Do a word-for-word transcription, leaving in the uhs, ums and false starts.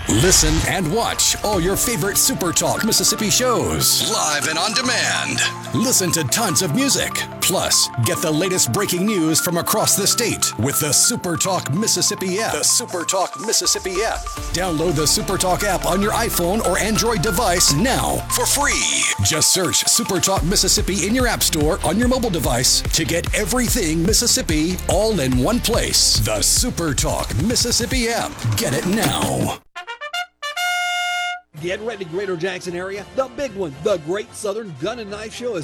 Listen and watch all your favorite Super Talk Mississippi shows live and on demand. Listen to tons of music. Plus, get the latest breaking news from across the state with the Super Talk Mississippi app. The Super Talk Mississippi app. Download the Super Talk app on your iPhone or Android device now for free. Just search Super Talk Mississippi in your app store on your mobile device to get everything Mississippi all in one place. The Super Talk Mississippi app. Get it now. Get ready, Greater Jackson area. The big one, the Great Southern Gun and Knife Show, is